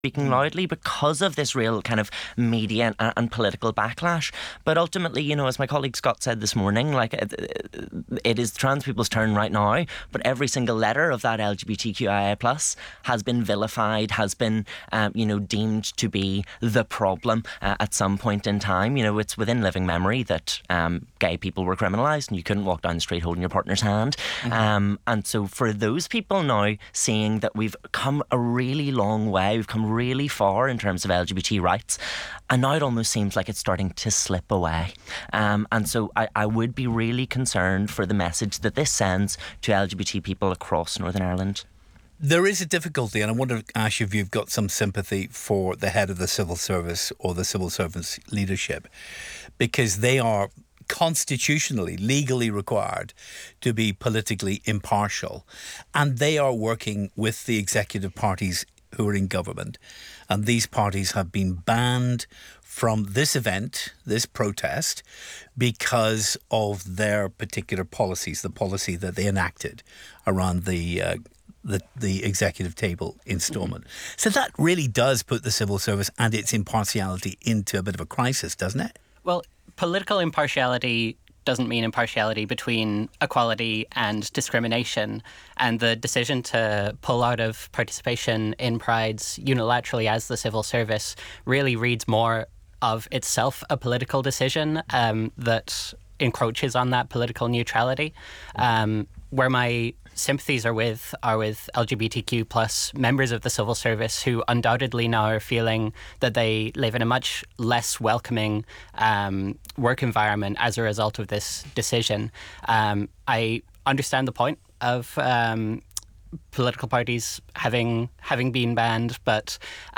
speaking loudly because of this real kind of media and political backlash. But ultimately, you know, as my colleague Scott said this morning, like it is trans people's turn right now, but every single letter of that LGBTQIA plus has been vilified, has been, deemed to be the problem at some point in time. You know, it's within living memory that gay people were criminalised and you couldn't walk down the street holding your partner's hand. And so for those people now, seeing that we've come a really long way, we've come really far in terms of LGBT rights, and now it almost seems like it's starting to slip away. And so I would be really concerned for the message that this sends to LGBT people across Northern Ireland. There is a difficulty, and I wonder, Ash, if you've got some sympathy for the head of the civil service or the civil service leadership, because they are constitutionally, legally required to be politically impartial, and they are working with the executive parties who are in government, and these parties have been banned from this event, this protest, because of their particular policies, the policy that they enacted around the executive table instalment. So that really does put the civil service and its impartiality into a bit of a crisis, doesn't it? Well, political impartiality doesn't mean impartiality between equality and discrimination. And the decision to pull out of participation in Prides unilaterally as the civil service really reads more of itself a political decision that encroaches on that political neutrality. Where my sympathies are with LGBTQ plus members of the civil service who undoubtedly now are feeling that they live in a much less welcoming work environment as a result of this decision. I understand the point of political parties having been banned, but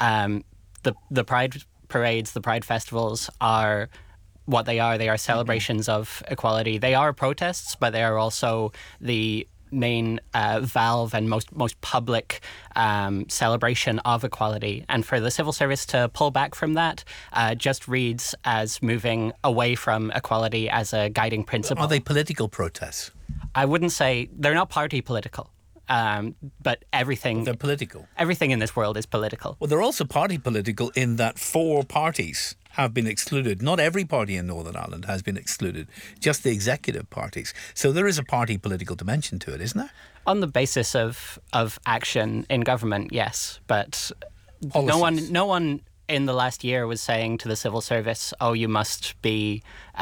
the Pride parades, the Pride festivals are what they are. They are celebrations of equality. They are protests, but they are also the main valve and most public celebration of equality. And for the civil service to pull back from that just reads as moving away from equality as a guiding principle. Are they political protests? I wouldn't say they're not party political. But everything... They're political. Everything in this world is political. Well, they're also party political in that 4 parties have been excluded. Not every party in Northern Ireland has been excluded, just the executive parties. So there is a party political dimension to it, isn't there? On the basis of action in government, yes. But policies. no one in the last year was saying to the civil service, oh, you must be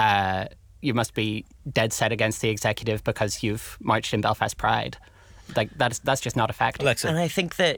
dead set against the executive because you've marched in Belfast Pride. Like that's just not a fact. Alexa. And I think that,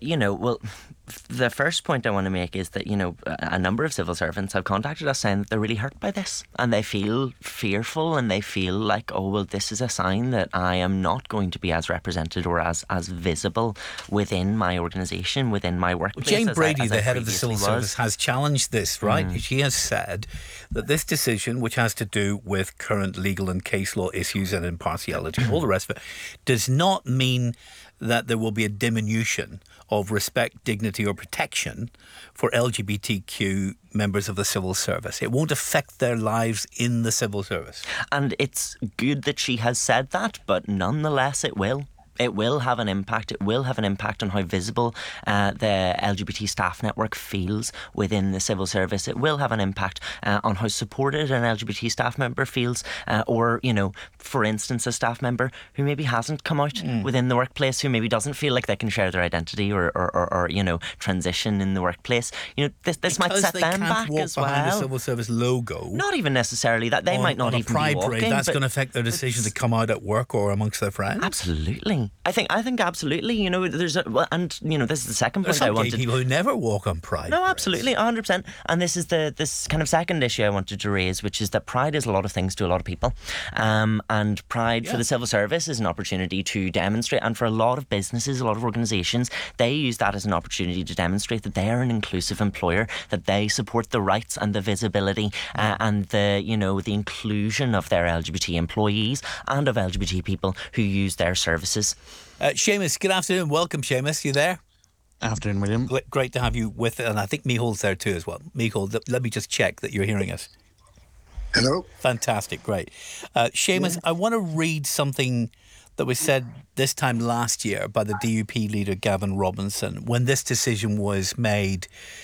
the first point I want to make is that, a number of civil servants have contacted us saying that they're really hurt by this and they feel fearful and they feel like, oh, well, this is a sign that I am not going to be as represented or as visible within my organisation, within my workplace. Well, Jane Brady, the head of the civil service, has challenged this, right? She has said that this decision, which has to do with current legal and case law issues and impartiality, all the rest of it, does not mean that there will be a diminution of respect, dignity or protection for LGBTQ members of the civil service. It won't affect their lives in the civil service. And it's good that she has said that, but nonetheless it will. It will have an impact. It will have an impact on how visible the LGBT staff network feels within the civil service. It will have an impact on how supported an LGBT staff member feels, or, for instance, a staff member who maybe hasn't come out within the workplace, who maybe doesn't feel like they can share their identity or transition in the workplace. This might set them back as well. Behind the civil service logo. Not even necessarily that. They might not even Pride be walking. Parade, that's going to affect their decision to come out at work or amongst their friends. Absolutely. I think absolutely. There's this is the second point I wanted. There's some gay people who never walk on Pride. No, absolutely, 100%. And this is this kind of second issue I wanted to raise, which is that Pride is a lot of things to a lot of people, and Pride for the civil service is an opportunity to demonstrate, and for a lot of businesses, a lot of organisations, they use that as an opportunity to demonstrate that they are an inclusive employer, that they support the rights and the visibility and the the inclusion of their LGBT employees and of LGBT people who use their services. Seamus, good afternoon. Welcome, Seamus. You there? Afternoon, William. Great to have you with us. And I think Michael's there too as well. Michael, let me just check that you're hearing us. Hello. Fantastic. Great. Seamus, I want to read something that was said this time last year by the DUP leader Gavin Robinson when this decision was made